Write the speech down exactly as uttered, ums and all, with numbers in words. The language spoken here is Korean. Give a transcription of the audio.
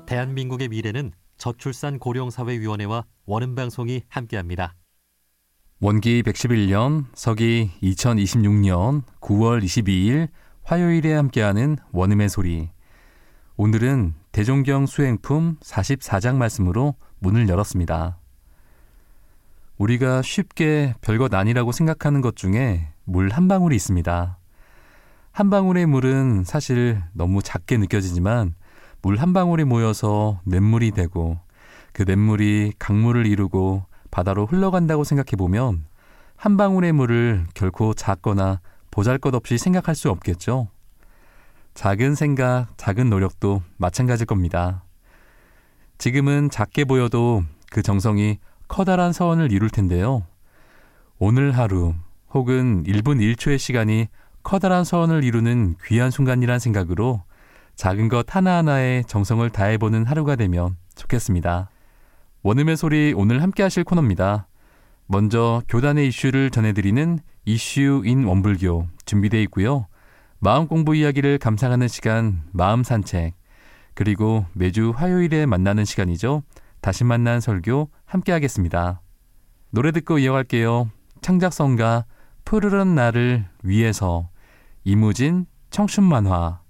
대한민국의 미래는 저출산 고령사회위원회와 원음방송이 함께합니다. 원기 백십일 년, 서기 이천이십육 년 구월 이십이일 화요일에 함께하는 원음의 소리. 오늘은 대종경 수행품 사십사 장 말씀으로 문을 열었습니다. 우리가 쉽게 별것 아니라고 생각하는 것 중에 물 한 방울이 있습니다. 한 방울의 물은 사실 너무 작게 느껴지지만 물 한 방울이 모여서 냇물이 되고 그 냇물이 강물을 이루고 바다로 흘러간다고 생각해보면 한 방울의 물을 결코 작거나 보잘것없이 생각할 수 없겠죠. 작은 생각, 작은 노력도 마찬가지일 겁니다. 지금은 작게 보여도 그 정성이 커다란 서원을 이룰 텐데요. 오늘 하루 혹은 일 분 일 초의 시간이 커다란 서원을 이루는 귀한 순간이란 생각으로 작은 것 하나하나에 정성을 다해보는 하루가 되면 좋겠습니다. 원음의 소리 오늘 함께 하실 코너입니다. 먼저 교단의 이슈를 전해드리는 이슈 인 원불교 준비되어 있고요. 마음 공부 이야기를 감상하는 시간 마음 산책, 그리고 매주 화요일에 만나는 시간이죠. 다시 만난 설교 함께 하겠습니다. 노래 듣고 이어갈게요. 창작성가 푸르른 나를 위해서, 이무진 청춘만화.